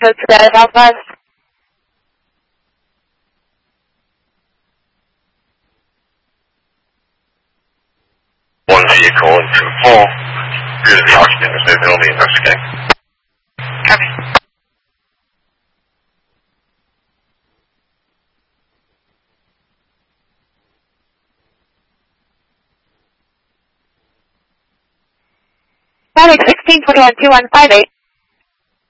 code for that at Alpha. One vehicle and 2 full. Due to the occupant is moving, only investigating. Copy. Static 1621-2158.